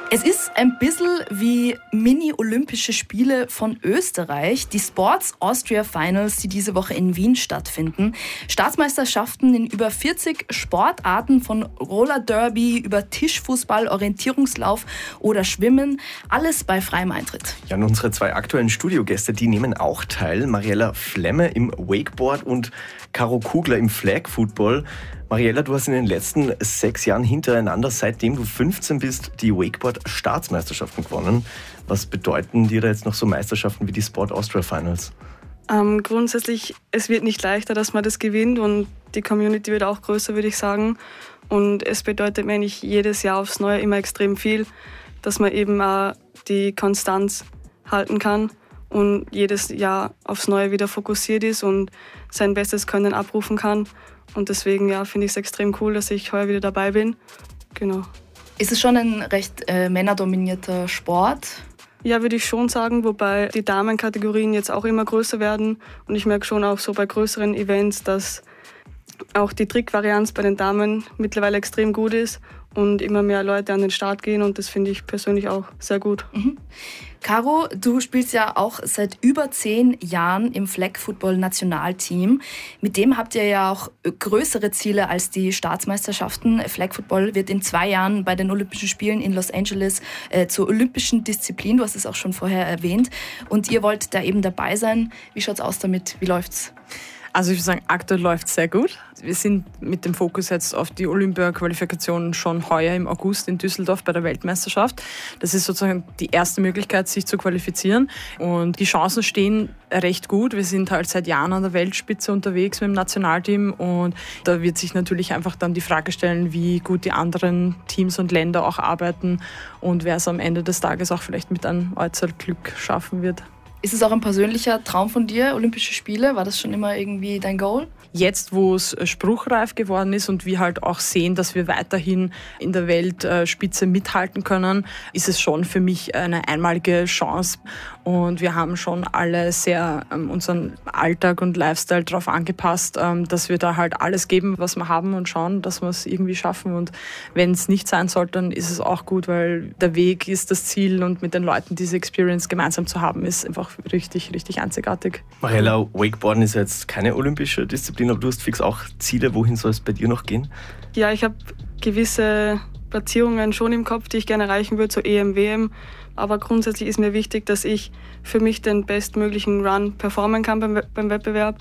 Es ist ein bisschen wie Mini-Olympische Spiele von Österreich, die Sports Austria Finals, die diese Woche in Wien stattfinden. Staatsmeisterschaften in über 40 Sportarten, von Roller Derby über Tischfußball, Orientierungslauf oder Schwimmen, alles bei freiem Eintritt. Ja, und unsere zwei aktuellen Studiogäste, die nehmen auch teil. Mariella Flemme im Wakeboard und Caro Kugler im Flag Football. Mariella, du hast in den letzten 6 Jahren hintereinander, seitdem du 15 bist, die Wakeboard-Staatsmeisterschaften gewonnen. Was bedeuten dir da jetzt noch so Meisterschaften wie die Sport Austria Finals? Grundsätzlich, es wird nicht leichter, dass man das gewinnt, und die Community wird auch größer, würde ich sagen. Und es bedeutet mir eigentlich jedes Jahr aufs Neue immer extrem viel, dass man eben auch die Konstanz halten kann und jedes Jahr aufs Neue wieder fokussiert ist und sein bestes Können abrufen kann. Und deswegen finde ich es extrem cool, dass ich heuer wieder dabei bin. Genau. Ist es schon ein recht männerdominierter Sport? Ja, würde ich schon sagen, wobei die Damenkategorien jetzt auch immer größer werden. Und ich merke schon auch so bei größeren Events, dass auch die Trickvarianz bei den Damen mittlerweile extrem gut ist und immer mehr Leute an den Start gehen, und das finde ich persönlich auch sehr gut. Mhm. Caro, du spielst ja auch seit über 10 Jahren im Flag Football Nationalteam. Mit dem habt ihr ja auch größere Ziele als die Staatsmeisterschaften. Flag Football wird in 2 Jahren bei den Olympischen Spielen in Los Angeles zur olympischen Disziplin. Du hast es auch schon vorher erwähnt. Und ihr wollt da eben dabei sein. Wie schaut's aus damit? Wie läuft's? Also ich würde sagen, aktuell läuft es sehr gut. Wir sind mit dem Fokus jetzt auf die Olympia-Qualifikation schon heuer im August in Düsseldorf bei der Weltmeisterschaft. Das ist sozusagen die erste Möglichkeit, sich zu qualifizieren. Und die Chancen stehen recht gut. Wir sind halt seit Jahren an der Weltspitze unterwegs mit dem Nationalteam, und da wird sich natürlich einfach dann die Frage stellen, wie gut die anderen Teams und Länder auch arbeiten und wer es am Ende des Tages auch vielleicht mit einem Glück schaffen wird. Ist es auch ein persönlicher Traum von dir, Olympische Spiele? War das schon immer irgendwie dein Goal? Jetzt, wo es spruchreif geworden ist und wir halt auch sehen, dass wir weiterhin in der Weltspitze mithalten können, ist es schon für mich eine einmalige Chance. Und wir haben schon alle sehr unseren Alltag und Lifestyle darauf angepasst, dass wir da halt alles geben, was wir haben, und schauen, dass wir es irgendwie schaffen. Und wenn es nicht sein sollte, dann ist es auch gut, weil der Weg ist das Ziel, und mit den Leuten diese Experience gemeinsam zu haben, ist einfach richtig, richtig einzigartig. Mariella, Wakeboarden ist ja jetzt keine olympische Disziplin, aber du hast fix auch Ziele. Wohin soll es bei dir noch gehen? Ja, ich habe gewisse Platzierungen schon im Kopf, die ich gerne erreichen würde, so EM, WM. Aber grundsätzlich ist mir wichtig, dass ich für mich den bestmöglichen Run performen kann beim Wettbewerb.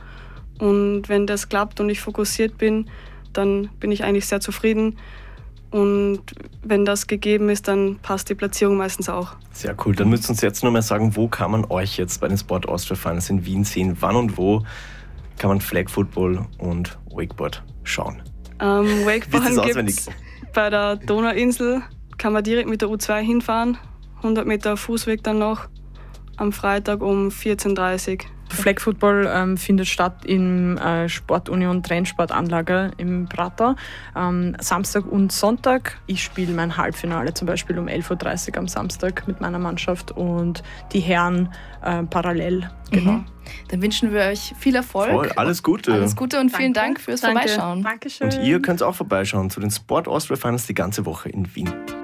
Und wenn das klappt und ich fokussiert bin, dann bin ich eigentlich sehr zufrieden. Und wenn das gegeben ist, dann passt die Platzierung meistens auch. Sehr cool. Dann müsst ihr uns jetzt noch mal sagen, wo kann man euch jetzt bei den Sport Austria Finals in Wien sehen? Wann und wo kann man Flag Football und Wakeboard schauen? Wakeboard gibt es bei der Donauinsel. Kann man direkt mit der U2 hinfahren. 100 Meter Fußweg dann noch. Am Freitag um 14:30 Uhr. Flag Football findet statt im Sportunion Trennsportanlage im Prater. Samstag und Sonntag. Ich spiele mein Halbfinale zum Beispiel um 11:30 Uhr am Samstag mit meiner Mannschaft, und die Herren parallel. Genau. Mhm. Dann wünschen wir euch viel Erfolg. Voll, alles Gute. Alles Gute und vielen Dank fürs Vorbeischauen. Dankeschön. Und ihr könnt auch vorbeischauen zu den Sport Austria Finals die ganze Woche in Wien.